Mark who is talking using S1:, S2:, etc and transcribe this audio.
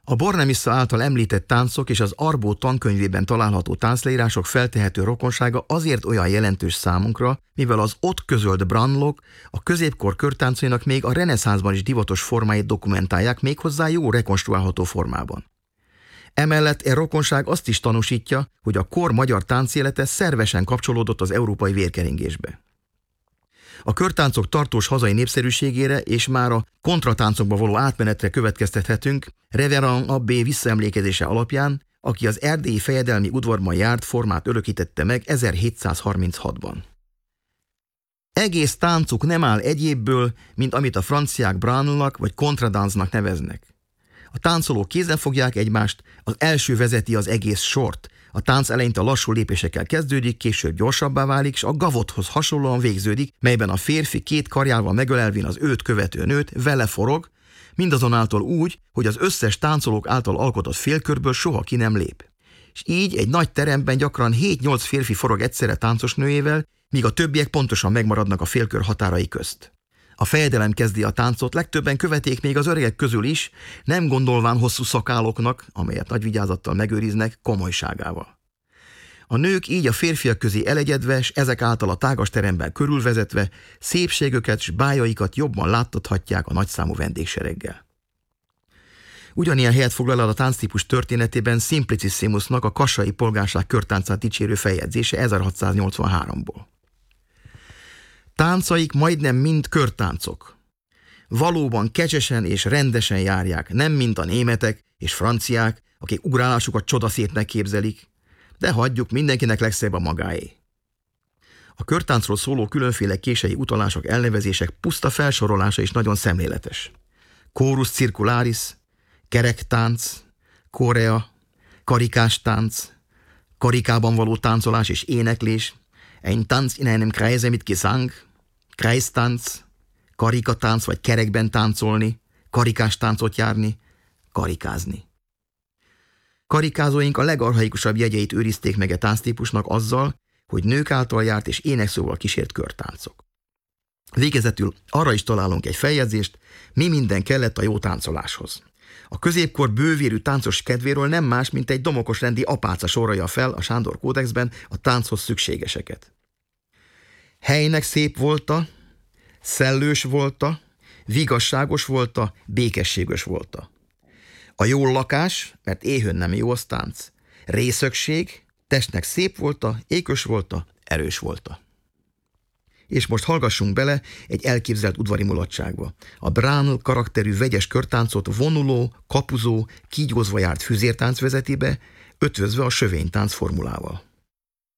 S1: A Bornemisza által említett táncok és az Arbó tankönyvében található táncleírások feltehető rokonsága azért olyan jelentős számunkra, mivel az ott közölt Branlock a középkor körtáncainak még a reneszánszban is divatos formáit dokumentálják, méghozzá jó rekonstruálható formában. Emellett rokonság azt is tanúsítja, hogy a kor magyar táncélete szervesen kapcsolódott az európai vérkeringésbe. A körtáncok tartós hazai népszerűségére és már a kontratáncokba való átmenetre következtethetünk Reverend Abbé visszaemlékezése alapján, aki az erdélyi fejedelmi udvarban járt formát örökítette meg 1736-ban. Egész táncuk nem áll egyébből, mint amit a franciák branle-nak vagy contradanznak neveznek. A táncolók kézen fogják egymást, az első vezeti az egész sort. A tánc eleinte lassú lépésekkel kezdődik, később gyorsabbá válik, és a gavothoz hasonlóan végződik, melyben a férfi két karjával megölelvén az őt követő nőt vele forog, mindazonáltal úgy, hogy az összes táncolók által alkotott félkörből soha ki nem lép. És így egy nagy teremben gyakran 7-8 férfi forog egyszerre táncos nőjével, míg a többiek pontosan megmaradnak a félkör határai közt. A fejedelem kezdi a táncot, legtöbben követik még az öregek közül is, nem gondolván hosszú szakáloknak, amelyet nagy vigyázattal megőriznek, komolyságával. A nők így a férfiak közé elegyedve, s ezek által a tágas teremben körülvezetve, szépségüket s bájaikat jobban láttathatják a nagyszámú vendégsereggel. Ugyanilyen helyet foglal el a tánctípus történetében Simplicissimusnak a kassai polgárság körtáncát dicsérő feljegyzése 1683-ból. Táncaik majdnem mind körtáncok. Valóban kecsesen és rendesen járják, nem mint a németek és franciák, akik ugrálásukat csodaszépnek képzelik, de hagyjuk, mindenkinek legszebb a magáé. A körtáncról szóló különféle kései utalások, elnevezések puszta felsorolása is nagyon szemléletes. Chorus circularis, kerektánc, korea, karikás tánc, karikában való táncolás és éneklés, ein Tanz in einem Kreise mit Gesang, Kreisztánc, karikatánc vagy kerekben táncolni, karikás táncot járni, karikázni. Karikázóink a legarchaikusabb jegyeit őrizték meg a tánctípusnak azzal, hogy nők által járt és énekszóval kísért körtáncok. Végezetül arra is találunk egy feljegyzést, mi minden kellett a jó táncoláshoz. A középkor bővérű táncos kedvéről nem más, mint egy domokosrendi apáca sorolja fel a Sándor kódexben a tánchoz szükségeseket. Helynek szép volta, szellős volta, vigasságos volta, békességes volta. A jól lakás, mert éhön nem jó az tánc. Részögség, testnek szép volta, ékös volta, erős volta. És most hallgassunk bele egy elképzelt udvari mulatságba. A Branle karakterű vegyes körtáncot vonuló, kapuzó, kígyózva járt füzértánc vezeti be, ötvözve a sövénytánc formulával.